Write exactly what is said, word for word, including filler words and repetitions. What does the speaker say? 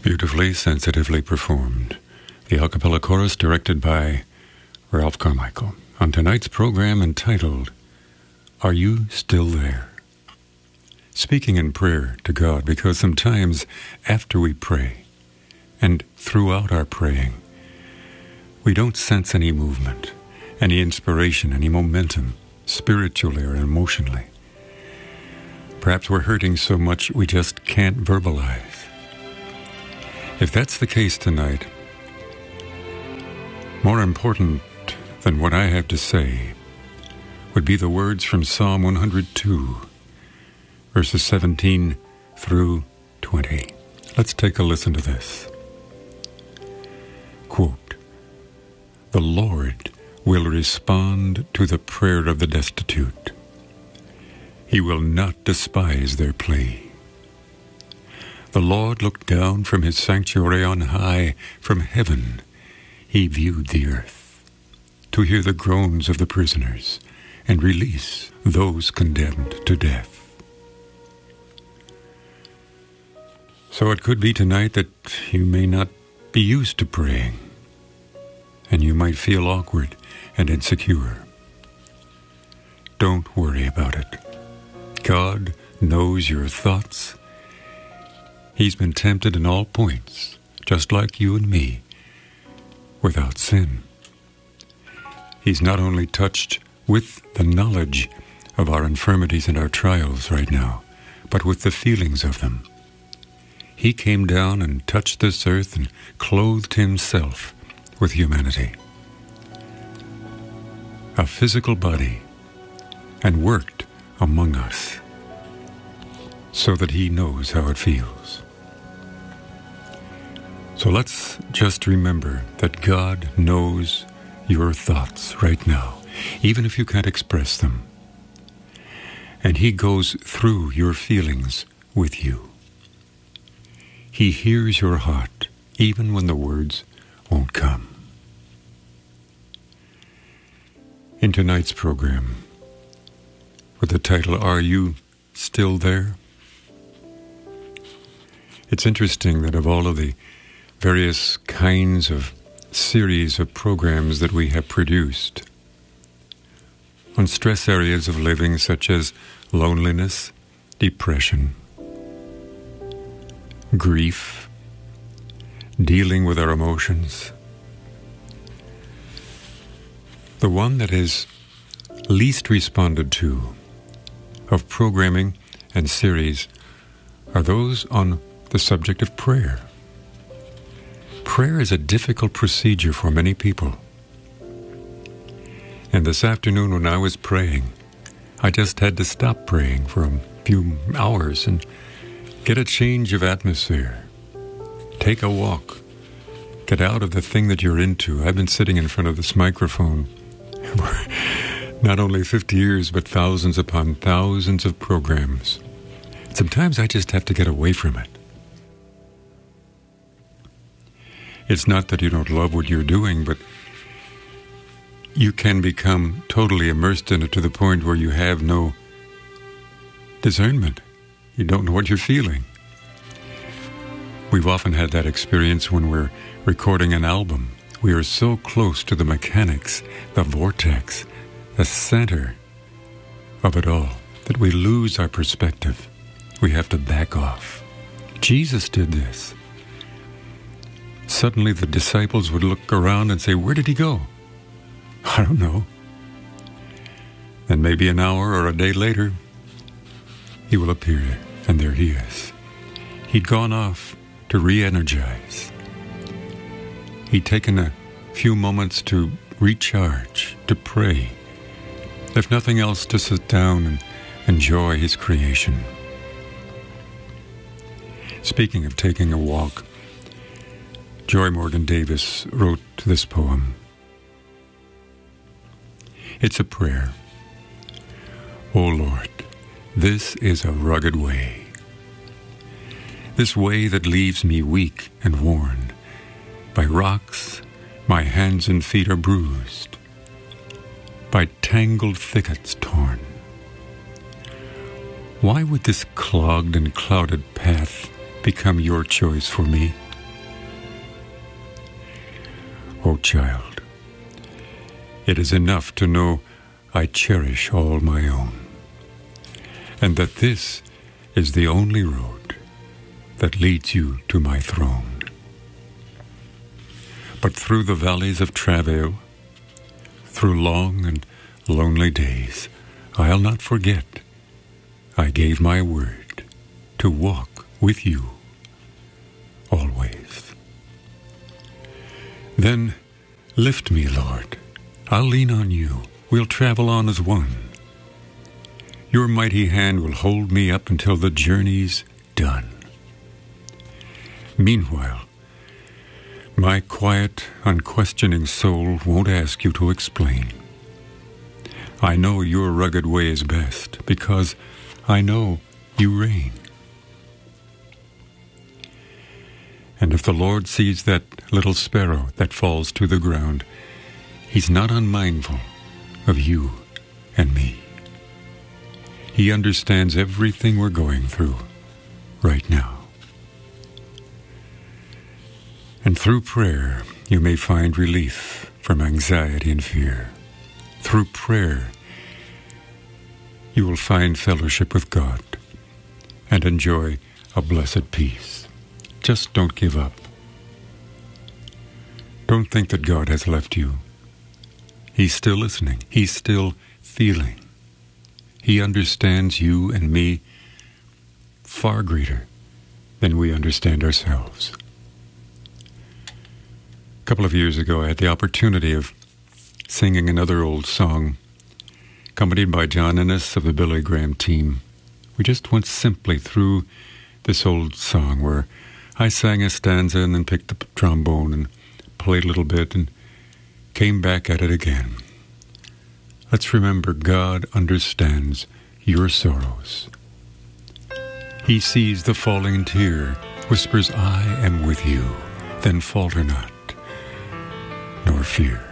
Beautifully, sensitively performed. The a cappella chorus directed by Ralph Carmichael. On tonight's program entitled, Are You Still There? Speaking in prayer to God, because sometimes after we pray and throughout our praying, we don't sense any movement, any inspiration, any momentum, spiritually or emotionally. Perhaps we're hurting so much we just can't verbalize. If that's the case tonight, more important than what I have to say would be the words from Psalm one hundred two, verses seventeen through twenty. Let's take a listen to this. Quote, "The Lord will respond to the prayer of the destitute. He will not despise their plea. The Lord looked down from his sanctuary on high. From heaven he viewed the earth, to hear the groans of the prisoners and release those condemned to death." So it could be tonight that you may not be used to praying, and you might feel awkward and insecure. Don't worry about it. God knows your thoughts. He's been tempted in all points, just like you and me, without sin. He's not only touched with the knowledge of our infirmities and our trials right now, but with the feelings of them. He came down and touched this earth and clothed himself with humanity, a physical body, and worked among us so that he knows how it feels. So let's just remember that God knows your thoughts right now, even if you can't express them. And he goes through your feelings with you. He hears your heart, even when the words won't come. In tonight's program, with the title, Are You Still There? It's interesting that of all of the various kinds of series of programs that we have produced on stress areas of living such as loneliness, depression, grief, dealing with our emotions, the one that is least responded to of programming and series are those on the subject of prayer. Prayer is a difficult procedure for many people. And this afternoon when I was praying, I just had to stop praying for a few hours and get a change of atmosphere. Take a walk. Get out of the thing that you're into. I've been sitting in front of this microphone not only fifty years, but thousands upon thousands of programs. Sometimes I just have to get away from it. It's not that you don't love what you're doing, but you can become totally immersed in it to the point where you have no discernment. You don't know what you're feeling. We've often had that experience when we're recording an album. We are so close to the mechanics, the vortex, the center of it all, that we lose our perspective. We have to back off. Jesus did this. Suddenly the disciples would look around and say, "Where did he go?" "I don't know." Then maybe an hour or a day later, he will appear, and there he is. He'd gone off to re-energize. He'd taken a few moments to recharge, to pray, if nothing else, to sit down and enjoy his creation. Speaking of taking a walk, Joy Morgan Davis wrote this poem. It's a prayer. "O Lord, this is a rugged way, this way that leaves me weak and worn. By rocks, my hands and feet are bruised, by tangled thickets torn. Why would this clogged and clouded path become your choice for me? child. It is enough to know I cherish all my own, and that this is the only road that leads you to my throne. But through the valleys of travail, through long and lonely days, I'll not forget I gave my word to walk with you always. Then lift me, Lord. I'll lean on you. We'll travel on as one. Your mighty hand will hold me up until the journey's done. Meanwhile, my quiet, unquestioning soul won't ask you to explain. I know your rugged way is best, because I know you reign. And if the Lord sees that little sparrow that falls to the ground, he's not unmindful of you and me. He understands everything we're going through right now. And through prayer, you may find relief from anxiety and fear. Through prayer, you will find fellowship with God and enjoy a blessed peace. Just don't give up. Don't think that God has left you. He's still listening. He's still feeling. He understands you and me far greater than we understand ourselves. A couple of years ago, I had the opportunity of singing another old song, accompanied by John Innes of the Billy Graham team. We just went simply through this old song where I sang a stanza and then picked up a trombone and played a little bit and came back at it again. Let's remember, God understands your sorrows. He sees the falling tear, whispers, I am with you. Then falter not, nor fear.